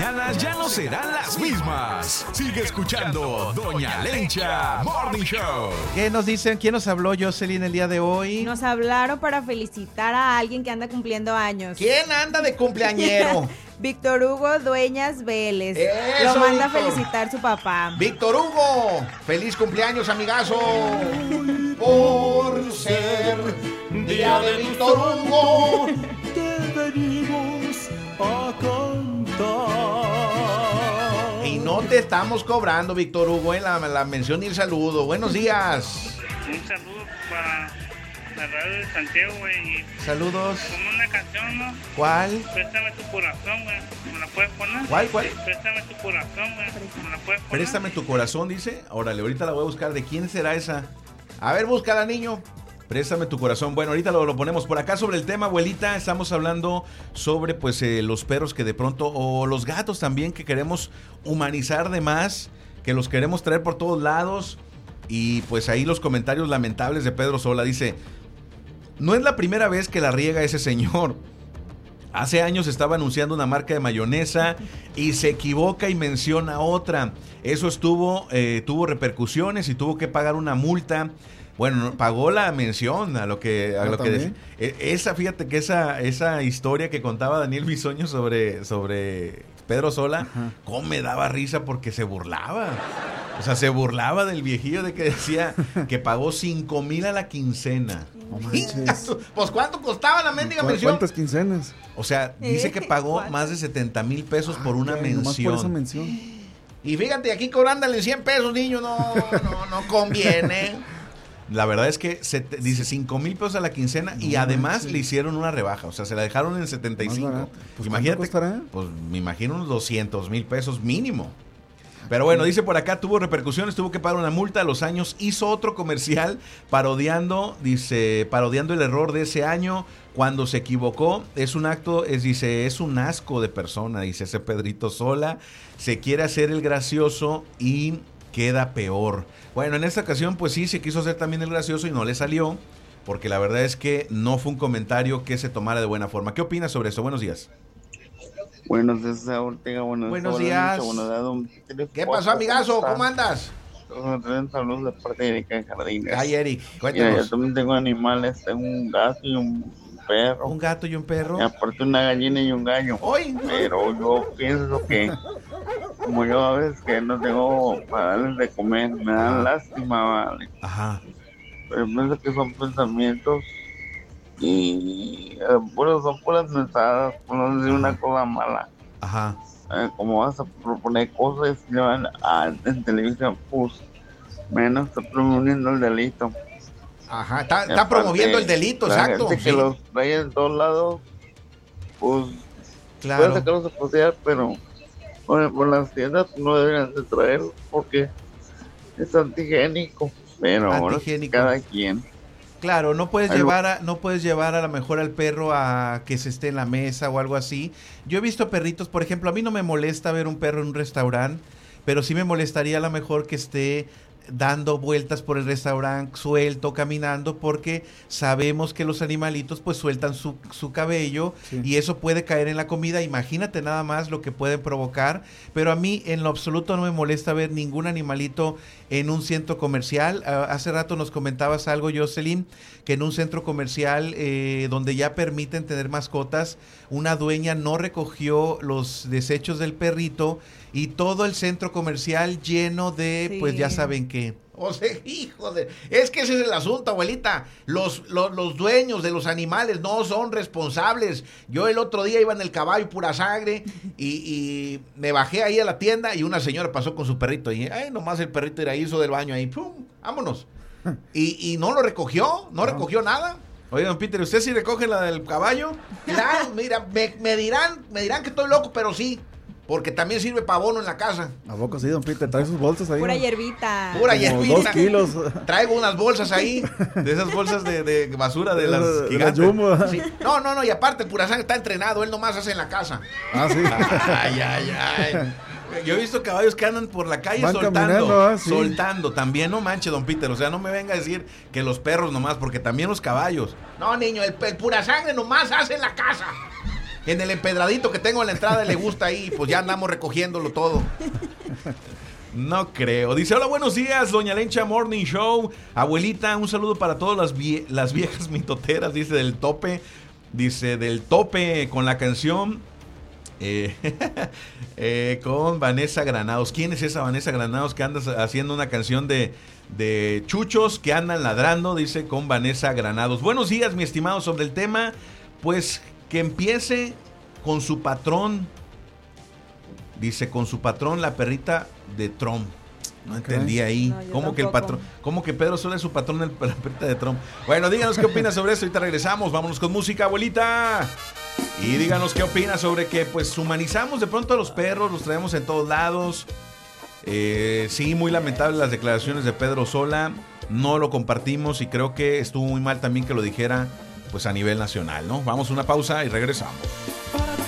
mañanas ya no serán las mismas. Sigue escuchando Doña Lencha Morning Show. ¿Qué nos dicen? ¿Quién nos habló, Jocelyn, el día de hoy? Nos hablaron para felicitar a alguien que anda cumpliendo años. ¿Quién anda de cumpleañero? Víctor Hugo Dueñas Vélez. Eso, lo manda Víctor. a felicitar su papá. Víctor Hugo, feliz cumpleaños, amigazo. Por ser día de Víctor Hugo, te venimos a cantar. y no te estamos cobrando, Víctor Hugo, la mención y el saludo. Buenos días. Un saludo para la radio de Santiago, güey. Saludos. Como una canción, ¿no? ¿Cuál? Préstame tu corazón, güey. ¿Me la puedes poner? ¿Cuál? Préstame tu corazón, güey. ¿Me la puedes poner? Préstame tu corazón, dice. Órale, ahorita la voy a buscar. ¿De quién será esa? A ver, búscala, niño. Préstame tu corazón. Bueno, ahorita lo ponemos por acá sobre el tema, abuelita. Estamos hablando sobre, pues, los perros que de pronto, o los gatos también, que queremos humanizar de más, que los queremos traer por todos lados. Y pues ahí los comentarios lamentables de Pedro Sola. Dice: no es la primera vez que la riega ese señor. Hace años estaba anunciando una marca de mayonesa y se equivoca y menciona otra. Eso tuvo repercusiones y tuvo que pagar una multa. Bueno, pagó la mención a lo que esa, fíjate que esa historia que contaba Daniel Bisoño sobre Pedro Sola, ajá, cómo me daba risa porque se burlaba. O sea, se burlaba del viejillo de que decía que pagó 5,000 a la quincena. No manches. Pues ¿cuánto costaba la mendiga mención? ¿Cuántas quincenas? O sea, dice que pagó más de 70,000 pesos por una mención. Nomás por esa mención. Y fíjate, aquí cobrándole 100 pesos, niño, no conviene. La verdad es que dice 5,000 pesos a la quincena, y además le hicieron una rebaja. O sea, se la dejaron en 75. Pues imagínate, costará? Pues me imagino unos 200,000 pesos mínimo. Pero bueno, dice por acá, tuvo repercusiones, tuvo que pagar una multa. A los años hizo otro comercial parodiando el error de ese año cuando se equivocó. Es un asco de persona, dice ese Pedrito Sola. Se quiere hacer el gracioso y queda peor. Bueno, en esta ocasión pues sí, se quiso hacer también el gracioso y no le salió, porque la verdad es que no fue un comentario que se tomara de buena forma. ¿Qué opinas sobre eso? Buenos días. Buenos días, Ortega. Buenos días. ¿Qué pasó, amigazo? ¿Cómo andas? Saludos de parte de Erika Jardines. Ay, Eric, Mira, cuéntanos. yo también tengo animales, tengo un gato y un perro. Un gato y un perro. Y aparte una gallina y un gallo. ¡Ay! Pero yo pienso que, como yo a veces que no tengo para darles de comer, me dan lástima, ¿vale? Ajá. Pero pienso que son pensamientos y son puras mensajes, por no decir una cosa mala. Ajá. Como vas a proponer cosas en televisión, pues menos está promoviendo el delito. Ajá, está promoviendo el delito, la exacto. Gente que sí. los trae en todos lados, pues Claro. puede sacarlos a pasear, pero por las tiendas no deberían de traerlos porque es antigénico. Pero Antigénico. cada quien. Claro, no puedes llevar a lo mejor al perro a que se esté en la mesa o algo así. Yo he visto perritos, por ejemplo, a mí no me molesta ver un perro en un restaurante, pero sí me molestaría a lo mejor que esté dando vueltas por el restaurante, suelto, caminando, porque sabemos que los animalitos pues sueltan su cabello, sí, y eso puede caer en la comida. Imagínate nada más lo que pueden provocar. Pero a mí en lo absoluto no me molesta ver ningún animalito en un centro comercial. Hace rato nos comentabas algo, Jocelyn, que en un centro comercial donde ya permiten tener mascotas, una dueña no recogió los desechos del perrito y todo el centro comercial lleno de, sí, pues ya saben qué. O sea, híjole, es que ese es el asunto, abuelita. Los dueños de los animales no son responsables. Yo el otro día iba en el caballo pura sangre y me bajé ahí a la tienda y una señora pasó con su perrito y nomás el perrito hizo del baño ahí, ¡pum! ¡Vámonos! Y no lo recogió, no recogió nada. Oye, don Peter, ¿usted sí recoge la del caballo? Claro, mira, me dirán que estoy loco, pero sí. Porque también sirve para abono en la casa. ¿A poco sí, don Peter? ¿Trae sus bolsas ahí? Pura hierbita. Pura hierbita. 2 kilos. Traigo unas bolsas ahí, de esas bolsas de basura de las gigantes. De la Jumbo. Sí. No, y aparte el pura sangre está entrenado, él nomás hace en la casa. Ah, sí. Ay. Yo he visto caballos que andan por la calle van soltando, sí, soltando. También no manche, don Peter, o sea, no me venga a decir que los perros nomás, porque también los caballos. No, niño, el pura sangre nomás hace en la casa. en el empedradito que tengo en la entrada le gusta ahí, pues ya andamos recogiéndolo todo. No creo. Dice, hola, buenos días, Doña Lencha Morning Show. Abuelita, un saludo para todas las viejas mitoteras, dice del tope. Dice del tope con la canción con Vanessa Granados. ¿Quién es esa Vanessa Granados que anda haciendo una canción de chuchos que andan ladrando? Dice con Vanessa Granados. Buenos días, mi estimado, sobre el tema, pues que empiece con su patrón. Dice con su patrón, la perrita de Trump. No entendí ahí. No, ¿Cómo que el patrón? ¿Cómo que Pedro Sola es su patrón, la perrita de Trump? Bueno, díganos qué opina sobre esto. Ahorita regresamos. Vámonos con música, abuelita. Y díganos qué opina sobre que pues humanizamos de pronto a los perros, los traemos en todos lados. Sí, muy lamentable las declaraciones de Pedro Sola. No lo compartimos y creo que estuvo muy mal también que lo dijera pues a nivel nacional, ¿no? Vamos a una pausa y regresamos.